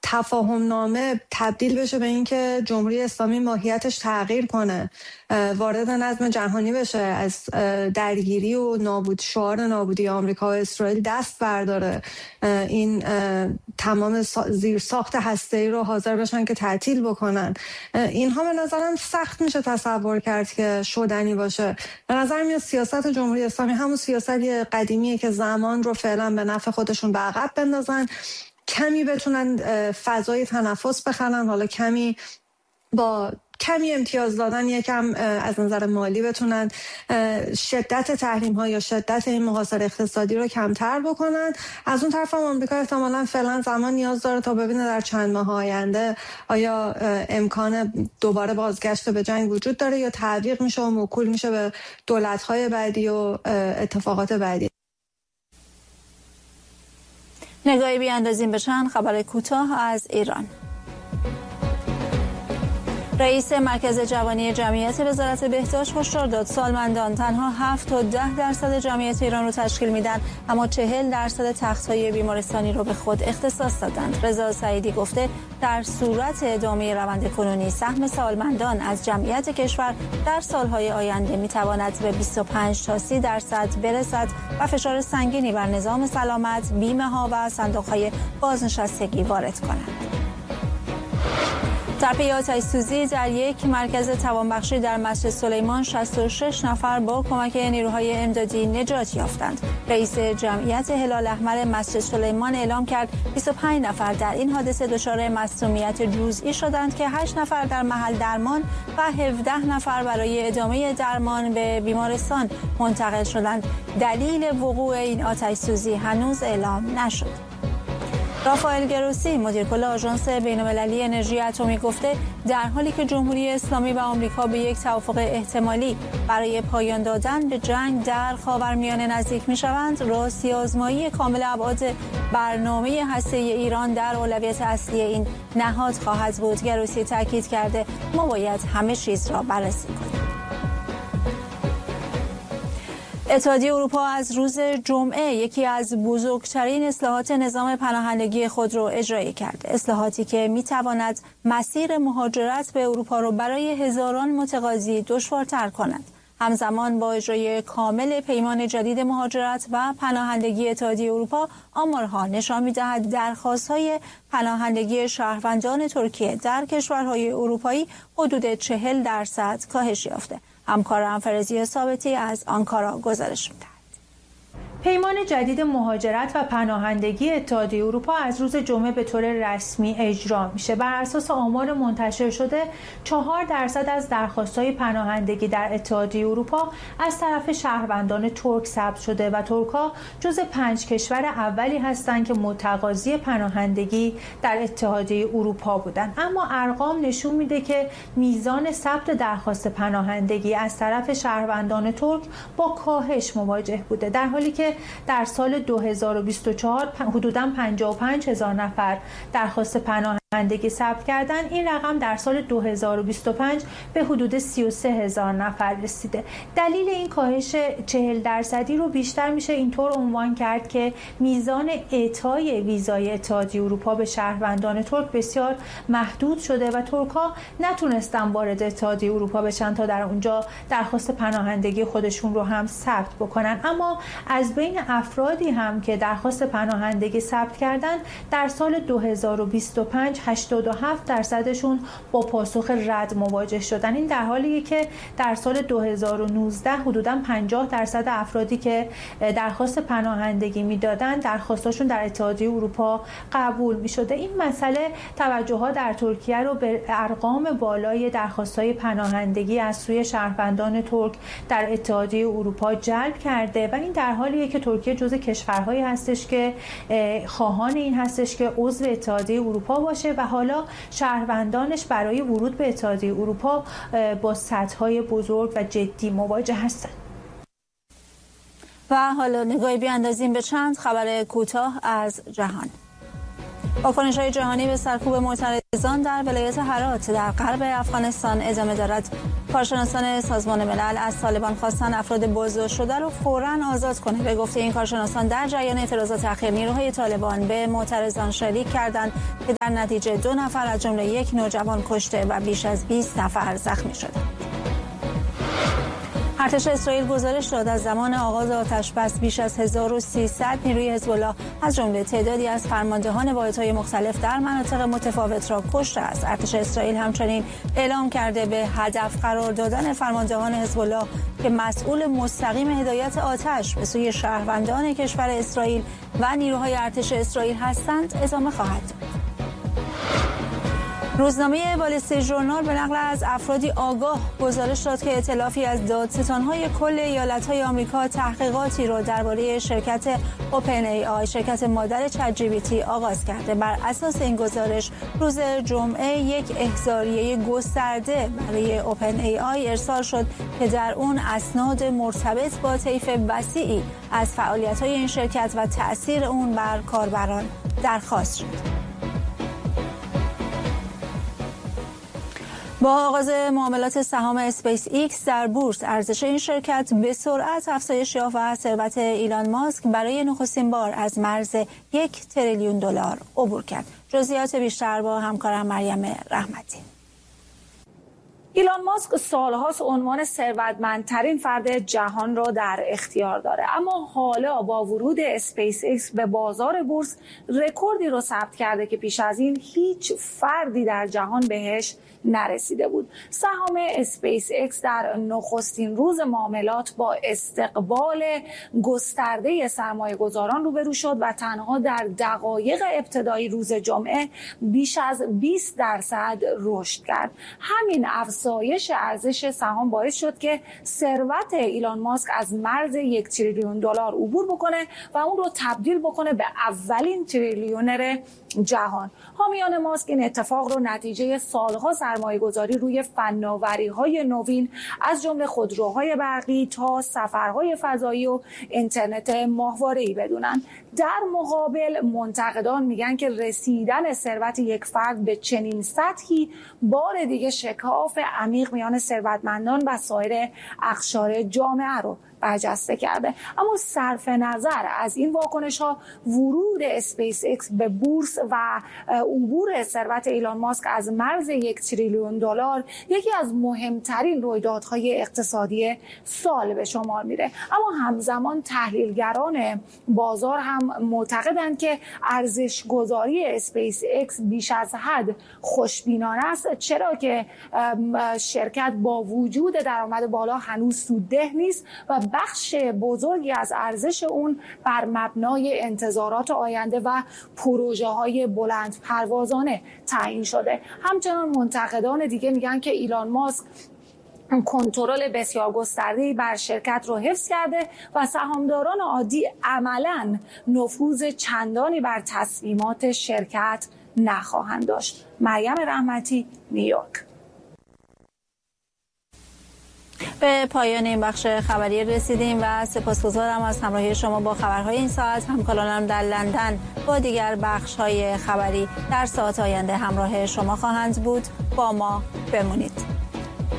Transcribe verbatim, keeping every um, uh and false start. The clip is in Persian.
تفاهم نامه تبدیل بشه به اینکه جمهوری اسلامی ماهیتش تغییر کنه، وارد نظم جهانی بشه، از درگیری و نابود شعار نابودی آمریکا و اسرائیل دست برداره، این تمام زیر ساخت هسته‌ای رو حاضر بشن که تعطیل بکنن، اینها به نظرم سخت میشه تصور کرد که شدنی باشه. به نظر میاد سیاست جمهوری اسلامی همون سیاستی قدیمیه که زمان رو فعلا به نفع خودشون به عقب بندازن، کمی بتونن فضای تنفس بخرن، حالا کمی با کمی امتیاز دادن یکم از نظر مالی بتونن شدت تحریم ها یا شدت این محاصره اقتصادی رو کمتر بکنن. از اون طرف هم آمریکا احتمالاً فعلا زمان نیاز داره تا ببینه در چند ماه آینده آیا امکان دوباره بازگشت به جنگ وجود داره یا تعویق میشه و موکول میشه به دولت‌های بعدی و اتفاقات بعدی. نگاهی بیاندازیم به چند خبر کوتاه از ایران. رئیس مرکز جوانی جمعیت وزارت بهداشت هشدار داد سالمندان تنها هفت تا ده درصد جمعیت ایران رو تشکیل میدن، اما چهل درصد تخت‌های بیمارستانی رو به خود اختصاص دادند. رضا سعیدی گفته در صورت ادامه روند کنونی سهم سالمندان از جمعیت کشور در سالهای آینده میتواند به بیست و پنج تا سی درصد برسد و فشار سنگینی بر نظام سلامت، بیمه ها و صندوق‌های بازنشستگی وارد کند. در پی آتش‌سوزی در یک مرکز توانبخشی در مسجد سلیمان شصت و شش نفر با کمک نیروهای امدادی نجات یافتند. رئیس جمعیت هلال احمر مسجد سلیمان اعلام کرد بیست و پنج نفر در این حادثه دچار مصدومیت جزئی شدند که هشت نفر در محل درمان و هفده نفر برای ادامه درمان به بیمارستان منتقل شدند. دلیل وقوع این آتش‌سوزی هنوز اعلام نشد. رافائل گروسی مدیر کل آژانس بین‌المللی انرژی اتمی گفته در حالی که جمهوری اسلامی و آمریکا به یک توافق احتمالی برای پایان دادن به جنگ در خاورمیانه نزدیک می‌شوند، راستی آزمایی کامل ابعاد برنامه هسته‌ای ایران در اولویت اصلی این نهاد خواهد بود. گروسی تاکید کرده ما باید همه چیز را بررسی کنیم. اتحادیه اروپا از روز جمعه یکی از بزرگترین اصلاحات نظام پناهندگی خود را اجرایی کرد. اصلاحاتی که میتواند مسیر مهاجرت به اروپا را برای هزاران متقاضی دشوارتر کند. همزمان با اجرای کامل پیمان جدید مهاجرت و پناهندگی اتحادیه اروپا، آمارها نشان می‌دهد درخواست‌های پناهندگی شهروندان ترکیه در کشورهای اروپایی حدود چهل درصد کاهش یافته. همکارم فرزیه ثابتی از آنکارا گزارش می‌دهد. پیمان جدید مهاجرت و پناهندگی اتحادیه اروپا از روز جمعه به طور رسمی اجرا میشه. بر اساس آمار منتشر شده، چهار درصد از درخواست‌های پناهندگی در اتحادیه اروپا از طرف شهروندان ترک ثبت شده و ترک‌ها جز پنج کشور اولی هستند که متقاضی پناهندگی در اتحادیه اروپا بودند. اما ارقام نشون میده که میزان ثبت درخواست پناهندگی از طرف شهروندان ترک با کاهش مواجه بوده، در حالی که در سال دو هزار و بیست و چهار حدوداً پنجاه و پنج هزار نفر درخواست پناهندگی ثبت کردند. این رقم در سال دو هزار و بیست و پنج به حدود سی و سه هزار نفر رسیده. دلیل این کاهش چهل درصدی رو بیشتر میشه اینطور عنوان کرد که میزان اعطای ویزای اتحادیه اروپا به شهروندان ترک بسیار محدود شده و ترک‌ها نتونستن وارد اتحادیه اروپا بشن تا در اونجا درخواست پناهندگی خودشون رو هم ثبت بکنن. اما از بین افرادی هم که درخواست پناهندگی ثبت کردند، در سال دو هزار و بیست و پنج هشتاد و هفت درصدشون با پاسخ رد مواجه شدن. این در حالیه که در سال دو هزار و نوزده حدوداً پنجاه درصد افرادی که درخواست پناهندگی میدادن درخواستاشون در اتحادیه اروپا قبول میشده. این مسئله توجه‌ها در ترکیه رو به ارقام بالای درخواست‌های پناهندگی از سوی شهروندان ترک در اتحادیه اروپا جلب کرده و این در حالیه که ترکیه جزو کشورهایی هستش که خواهان این هستش که عضو اتحادیه اروپا باشه و حالا شهروندانش برای ورود به اتحادیه اروپا با سدهای بزرگ و جدی مواجه هستند. و حالا نگاهی بیاندازیم به چند خبر کوتاه از جهان. واکنش‌های جهانی به سرکوب معترضان در ولایت هرات در غرب افغانستان ادامه دارد. کارشناسان سازمان ملل از طالبان خواستن افراد بازداشت شده را فوراً آزاد کنه. به گفته این کارشناسان در جریان اعتراضات اخیر نیروهای طالبان به معترضان شلیک کردند که در نتیجه دو نفر از جمله یک نوجوان کشته و بیش از بیست نفر زخمی شدند. ارتش اسرائیل گزارش داد از زمان آغاز آتش‌بس بیش از هزار و سیصد نیروی حزب الله از جمله تعدادی از فرماندهان واحدهای مختلف در مناطق متفاوت را کشته است. ارتش اسرائیل همچنین اعلام کرده به هدف قرار دادن فرماندهان حزب الله که مسئول مستقیم هدایت آتش به سوی شهروندان کشور اسرائیل و نیروهای ارتش اسرائیل هستند ادامه خواهد داد. روزنامه وال استریت ژورنال به نقل از افرادی آگاه گزارش داد که ائتلافی از دادستان‌های کل ایالت‌های آمریکا تحقیقاتی را درباره شرکت اوپن ای آی، شرکت مادر چت جی پی تی آغاز کرده. بر اساس این گزارش روز جمعه یک احضاریه گسترده برای اوپن ای آی ارسال شد که در اون اسناد مرتبط با طیف وسیعی از فعالیت‌های این شرکت و تأثیر اون بر کاربران درخواست شد. با آغاز معاملات سهام اسپیس ایکس در بورس، ارزش این شرکت به سرعت افزایش یافت و ثروت ایلان ماسک برای نخستین بار از مرز یک تریلیون دلار عبور کرد. جزئیات بیشتر با همکارم مریم رحمتی. ایلان ماسک سالهاست عنوان ثروتمندترین فرد جهان را در اختیار داره، اما حالا با ورود اسپیس ایکس به بازار بورس رکوردی رو ثبت کرده که پیش از این هیچ فردی در جهان بهش نرسیده بود. سهام اسپیس ایکس در نخستین روز معاملات با استقبال گسترده سرمایه‌گذاران روبرو شد و تنها در دقایق ابتدایی روز جمعه بیش از بیست درصد رشد کرد. همین افزایش ارزش سهام باعث شد که ثروت ایلان ماسک از مرز یک تریلیون دلار عبور بکنه و اون رو تبدیل بکنه به اولین تریلیونر جهان. حامیان ماسک این اتفاق رو نتیجه سالها سرمایه‌گذاری روی فناوری‌های نوین از جمله خودروهای برقی تا سفرهای فضایی و اینترنت ماهواره‌ای بدونن. در مقابل منتقدان میگن که رسیدن ثروت یک فرد به چنین سطحی بار دیگه شکاف عمیق میان ثروتمندان و سایر اقشار جامعه رو برجسته کرده. اما صرف نظر از این واکنش‌ها، ورود اسپیس ایکس به بورس و عبور ثروت ایلان ماسک از مرز یک تریلیون دلار یکی از مهمترین رویدادهای اقتصادی سال به شمار میره. اما همزمان تحلیلگران بازار هم معتقدند که ارزش گذاری اسپیس ایکس بیش از حد خوشبینانه است، چرا که شرکت با وجود درآمد بالا هنوز سودده نیست و بخش بزرگی از ارزش اون بر مبنای انتظارات آینده و پروژه های بلند پروازانه تعیین شده. همچنان منتقدان دیگه میگن که ایلان ماسک کنترل بسیار گسترده‌ای بر شرکت رو حفظ کرده و سهامداران عادی عملاً نفوذ چندانی بر تصمیمات شرکت نخواهند داشت. مریم رحمتی، نیویورک. به پایان این بخش خبری رسیدیم و سپاسگزارم از همراهی شما با خبرهای این ساعت. همکارانم در لندن با دیگر بخش‌های خبری در ساعت آینده همراه شما خواهند بود. با ما بمونید.